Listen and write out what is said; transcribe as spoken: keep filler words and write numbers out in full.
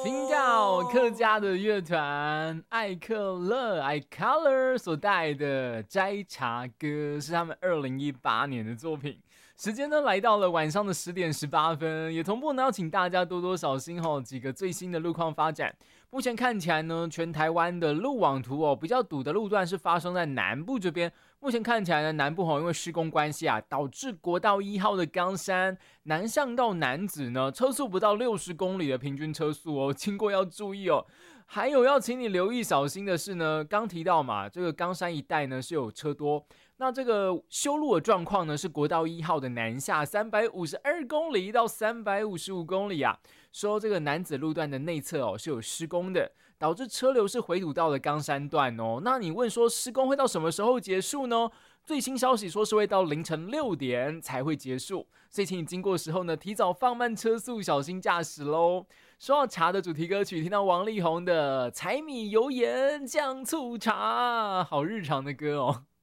听到客家的乐团艾克勒 iColor 所带的《摘茶歌》是他们二零一八年的作品。时间呢来到了晚上的十点十八分，也同步呢要请大家多多小心哦，几个最新的路况发展。目前看起来呢，全台湾的路网图哦，比较堵的路段是发生在南部这边。目前看起来呢，南部哦因为施工关系啊，导致国道一号的冈山南向到楠梓呢，车速不到六十公里的平均车速哦，经过要注意哦。还有要请你留意小心的是呢，刚提到嘛，这个冈山一带呢是有车多。那这个修路的状况呢，是国道一号的南下三百五十二公里到三百五十五公里啊。说这个楠梓路段的内侧哦是有施工的，导致车流是回堵到了冈山段哦。那你问说施工会到什么时候结束呢？最新消息说是会到凌晨六点才会结束，所以请你经过的时候呢，提早放慢车速，小心驾驶咯。说到茶的主题歌曲，听到王力宏的柴米油盐酱醋茶，好日常的歌哦。